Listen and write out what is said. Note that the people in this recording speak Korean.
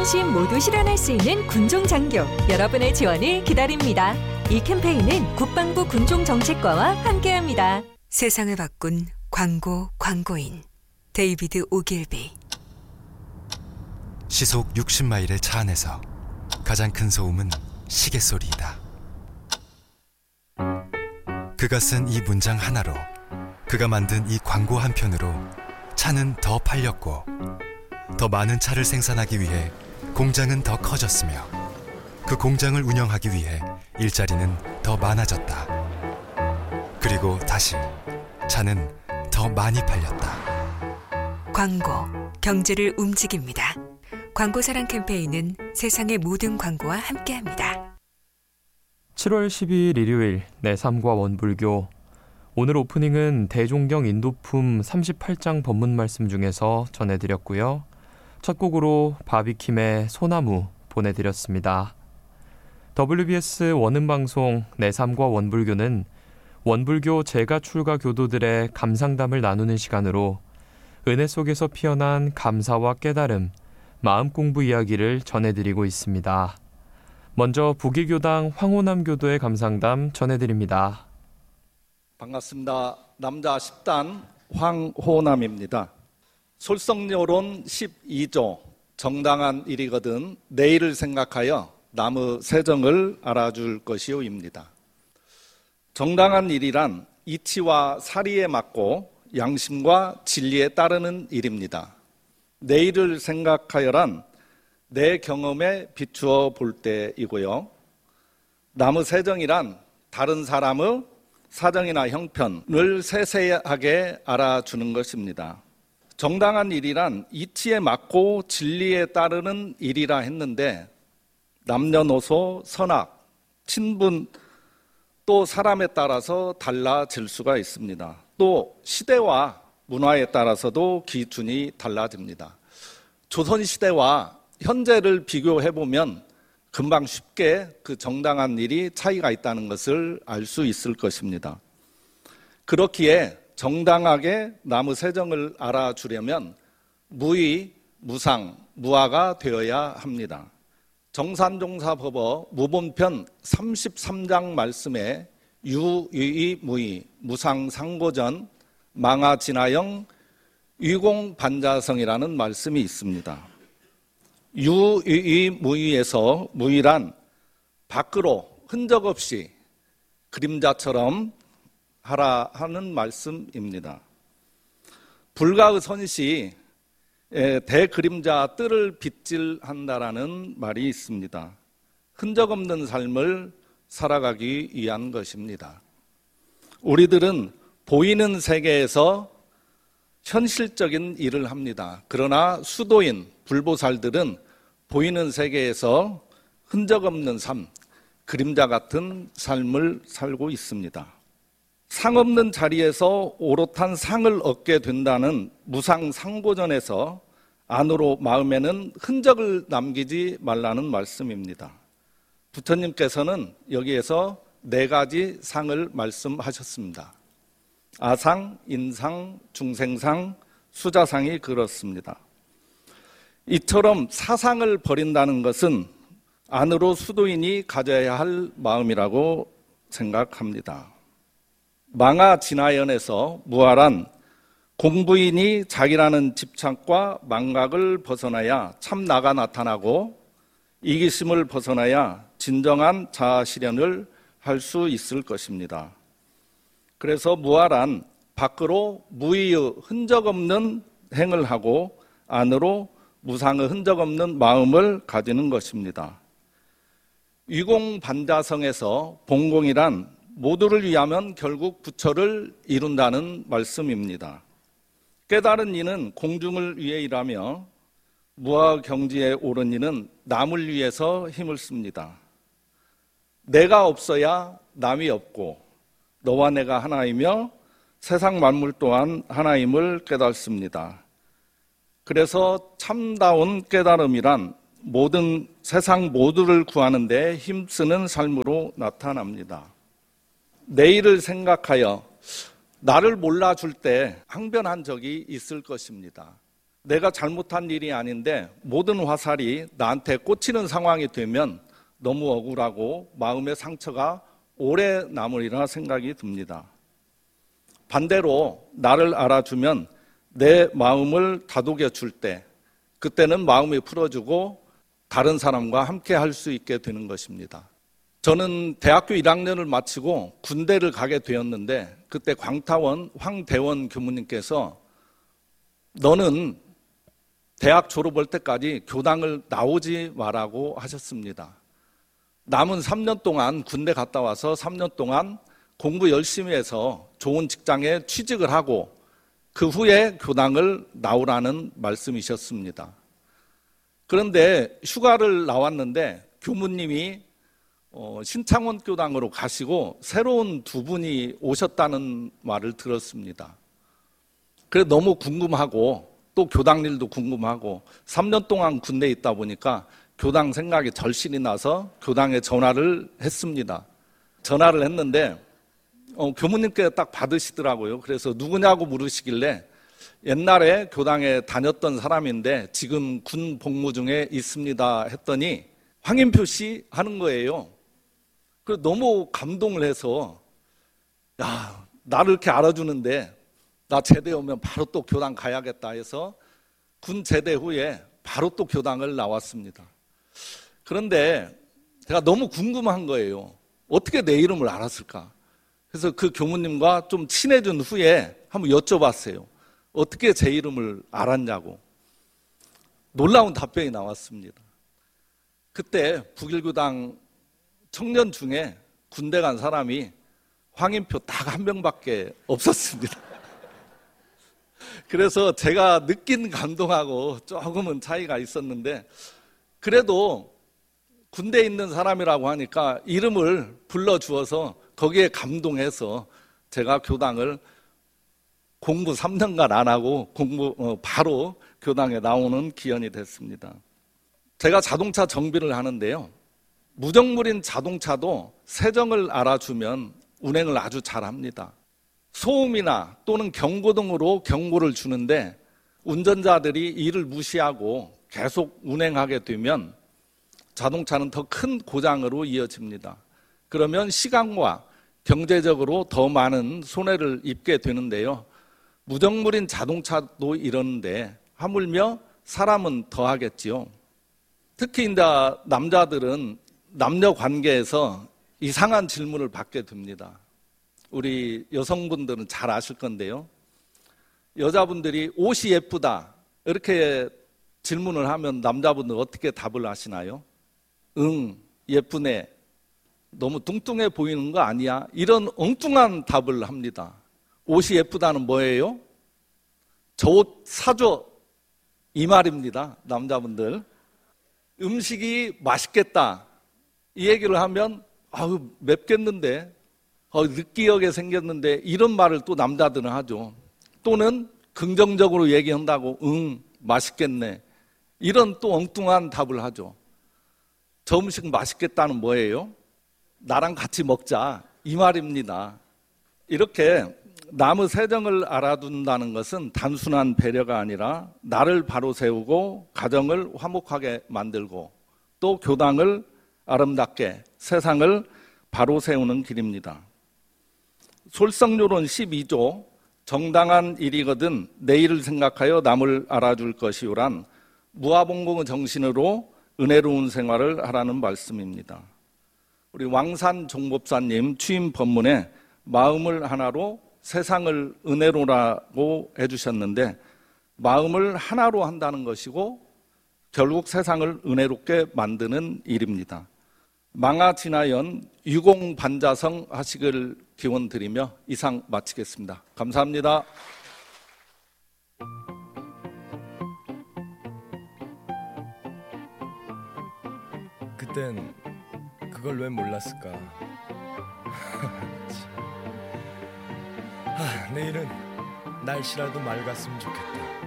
안심 모두 실현할 수 있는 군종장교, 여러분의 지원을 기다립니다. 이 캠페인은 국방부 군종정책과와 함께합니다. 세상을 바꾼 광고인 데이비드 오길비. 시속 60마일의 차 안에서 가장 큰 소음은 시계 소리이다. 그가 쓴 이 문장 하나로, 그가 만든 이 광고 한 편으로 차는 더 팔렸고, 더 많은 차를 생산하기 위해 공장은 더 커졌으며, 그 공장을 운영하기 위해 일자리는 더 많아졌다. 그리고 다시 차는 더 많이 팔렸다. 광고, 경제를 움직입니다. 광고사랑 캠페인은 세상의 모든 광고와 함께합니다. 7월 12일 일요일 내 삶과 원불교. 오늘 오프닝은 대종경 인도품 38장 법문 말씀 중에서 전해드렸고요. 첫 곡으로 바비킴의 소나무 보내드렸습니다. WBS 원음방송 내 삶과 원불교는 원불교 재가 출가 교도들의 감상담을 나누는 시간으로 은혜 속에서 피어난 감사와 깨달음, 마음 공부 이야기를 전해드리고 있습니다. 먼저 북일교당 황호남 교도의 감상담 전해드립니다. 반갑습니다. 남자 10단 황호남입니다. 솔성여론 12조 정당한 일이거든 내일을 생각하여 남의 세정을 알아줄 것이오입니다. 정당한 일이란 이치와 사리에 맞고 양심과 진리에 따르는 일입니다. 내일을 생각하여란 내 경험에 비추어 볼 때이고요. 남의 세정이란 다른 사람의 사정이나 형편을 세세하게 알아주는 것입니다. 정당한 일이란 이치에 맞고 진리에 따르는 일이라 했는데, 남녀노소, 선악, 친분, 또 사람에 따라서 달라질 수가 있습니다. 또 시대와 문화에 따라서도 기준이 달라집니다. 조선시대와 현재를 비교해보면 금방 쉽게 그 정당한 일이 차이가 있다는 것을 알 수 있을 것입니다. 그렇기에 정당하게 남의 세정을 알아주려면 무의, 무상, 무아가 되어야 합니다. 정산종사법어 무본편 33장 말씀에 유의, 무의, 무상상고전, 망아진하영, 위공반자성이라는 말씀이 있습니다. 유의, 무의에서 무의란 밖으로 흔적 없이 그림자처럼 하라 하는 말씀입니다. 불가의 선시 대그림자 뜰을 빗질한다라는 말이 있습니다. 흔적 없는 삶을 살아가기 위한 것입니다. 우리들은 보이는 세계에서 현실적인 일을 합니다. 그러나 수도인 불보살들은 보이는 세계에서 흔적 없는 삶, 그림자 같은 삶을 살고 있습니다. 상 없는 자리에서 오롯한 상을 얻게 된다는 무상상고전에서 안으로 마음에는 흔적을 남기지 말라는 말씀입니다. 부처님께서는 여기에서 4가지 상을 말씀하셨습니다. 아상, 인상, 중생상, 수자상이 그렇습니다. 이처럼 사상을 버린다는 것은 안으로 수도인이 가져야 할 마음이라고 생각합니다. 망아진하연에서 무아란 공부인이 자기라는 집착과 망각을 벗어나야 참나가 나타나고 이기심을 벗어나야 진정한 자아실현을 할 수 있을 것입니다. 그래서 무아란 밖으로 무의의 흔적 없는 행을 하고 안으로 무상의 흔적 없는 마음을 가지는 것입니다. 위공반자성에서 본공이란 모두를 위하면 결국 부처를 이룬다는 말씀입니다. 깨달은 이는 공중을 위해 일하며 무아 경지에 오른 이는 남을 위해서 힘을 씁니다. 내가 없어야 남이 없고 너와 내가 하나이며 세상 만물 또한 하나임을 깨닫습니다. 그래서 참다운 깨달음이란 모든 세상 모두를 구하는 데 힘쓰는 삶으로 나타납니다. 내일을 생각하여 나를 몰라줄 때 항변한 적이 있을 것입니다. 내가 잘못한 일이 아닌데 모든 화살이 나한테 꽂히는 상황이 되면 너무 억울하고 마음의 상처가 오래 남으리라 생각이 듭니다. 반대로 나를 알아주면 내 마음을 다독여 줄 때, 그때는 마음이 풀어주고 다른 사람과 함께 할 수 있게 되는 것입니다. 저는 대학교 1학년을 마치고 군대를 가게 되었는데, 그때 광타원 황대원 교무님께서 너는 대학 졸업할 때까지 교당을 나오지 말라고 하셨습니다. 남은 3년 동안 군대 갔다 와서 3년 동안 공부 열심히 해서 좋은 직장에 취직을 하고 그 후에 교당을 나오라는 말씀이셨습니다. 그런데 휴가를 나왔는데 교무님이 신창원 교당으로 가시고 새로운 두 분이 오셨다는 말을 들었습니다. 그래서 너무 궁금하고 또 교당 일도 궁금하고 3년 동안 군대에 있다 보니까 교당 생각이 절실히 나서 교당에 전화를 했습니다. 전화를 했는데 교무님께 딱 받으시더라고요. 그래서 누구냐고 물으시길래 옛날에 교당에 다녔던 사람인데 지금 군 복무 중에 있습니다 했더니 황인표 씨 하는 거예요. 그래서 너무 감동을 해서 야, 나를 이렇게 알아주는데 나 제대 오면 바로 또 교당 가야겠다 해서 군 제대 후에 바로 또 교당을 나왔습니다. 그런데 제가 너무 궁금한 거예요. 어떻게 내 이름을 알았을까? 그래서 그 교무님과 좀 친해진 후에 한번 여쭤봤어요. 어떻게 제 이름을 알았냐고. 놀라운 답변이 나왔습니다. 그때 북일교당 청년 중에 군대 간 사람이 황인표 딱 한 명밖에 없었습니다. 그래서 제가 느낀 감동하고 조금은 차이가 있었는데 그래도 군대에 있는 사람이라고 하니까 이름을 불러주어서 거기에 감동해서 제가 교당을 공부 3년간 안 하고 바로 교당에 나오는 기현이 됐습니다. 제가 자동차 정비를 하는데요. 무정물인 자동차도 세정을 알아주면 운행을 아주 잘합니다. 소음이나 또는 경고등으로 경고를 주는데 운전자들이 이를 무시하고 계속 운행하게 되면 자동차는 더 큰 고장으로 이어집니다. 그러면 시간과 경제적으로 더 많은 손해를 입게 되는데요. 무정물인 자동차도 이러는데 하물며 사람은 더 하겠지요. 특히 이제 남자들은 남녀 관계에서 이상한 질문을 받게 됩니다. 우리 여성분들은 잘 아실 건데요. 여자분들이 옷이 예쁘다 이렇게 질문을 하면 남자분들 어떻게 답을 하시나요? 응, 예쁘네. 너무 뚱뚱해 보이는 거 아니야? 이런 엉뚱한 답을 합니다. 옷이 예쁘다는 뭐예요? 저 옷 사줘. 이 말입니다. 남자분들. 음식이 맛있겠다. 이 얘기를 하면 아유 맵겠는데 느끼하게 생겼는데 이런 말을 또 남자들은 하죠. 또는 긍정적으로 얘기한다고 응 맛있겠네. 이런 또 엉뚱한 답을 하죠. 저 음식 맛있겠다는 뭐예요? 나랑 같이 먹자 이 말입니다. 이렇게 남의 세정을 알아둔다는 것은 단순한 배려가 아니라 나를 바로 세우고 가정을 화목하게 만들고 또 교당을 아름답게 세상을 바로 세우는 길입니다. 솔성요론 12조 정당한 일이거든 내일을 생각하여 남을 알아줄 것이오란 무아봉공의 정신으로 은혜로운 생활을 하라는 말씀입니다. 우리 왕산 종법사님 취임 법문에 마음을 하나로 세상을 은혜로라고 해주셨는데 마음을 하나로 한다는 것이고 결국 세상을 은혜롭게 만드는 일입니다. 망아지나연 유공반자성 하시길 기원드리며 이상 마치겠습니다. 감사합니다. 그땐 그걸 왜 몰랐을까? 내일은 날씨라도 맑았으면 좋겠다.